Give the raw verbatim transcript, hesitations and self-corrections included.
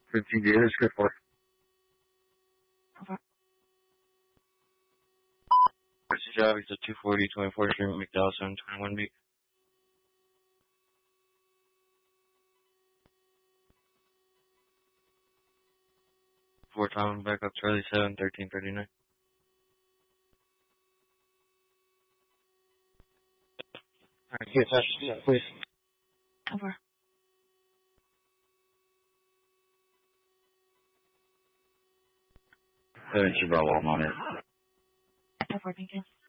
fifteen Gators, good for. Over. What's the job? It's a two forty, twenty-fourth Street, McDowell, seven twenty-one B. Four Tom, back up Charlie seven, thirteen thirty-nine. Alright, get attached to that, please. Over. Seven, Bravo, I'm on it. Over, thank you.